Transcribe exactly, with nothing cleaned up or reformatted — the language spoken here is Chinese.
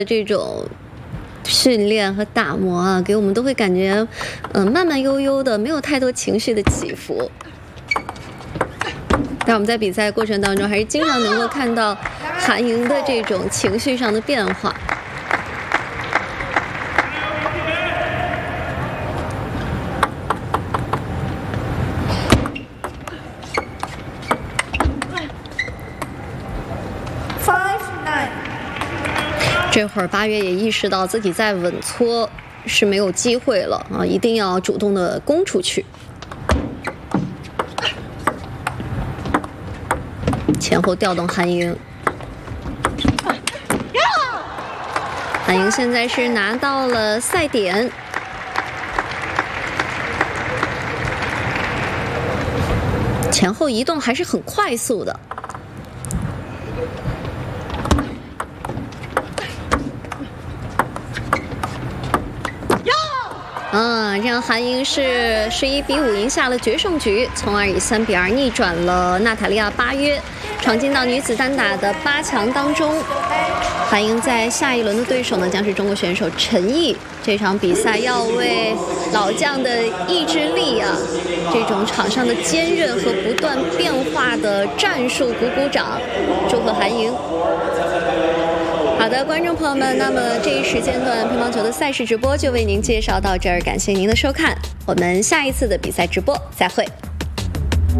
这种训练和打磨啊，给我们都会感觉，嗯、呃，慢慢悠悠的，没有太多情绪的起伏。但我们在比赛过程当中，还是经常能够看到韩莹的这种情绪上的变化。这会儿八月也意识到自己再稳搓是没有机会了啊，一定要主动的攻出去。前后调动韩莹，韩莹现在是拿到了赛点，前后移动还是很快速的。啊，让韩莹是十一比五赢下了决胜局，从而以三比二逆转了娜塔莉亚巴约，闯进到女子单打的八强当中。韩莹在下一轮的对手呢，将是中国选手陈毅。这场比赛要为老将的意志力啊，这种场上的坚韧和不断变化的战术鼓鼓掌，祝贺韩莹。好的，观众朋友们，那么这一时间段乒乓球的赛事直播就为您介绍到这儿，感谢您的收看，我们下一次的比赛直播再会。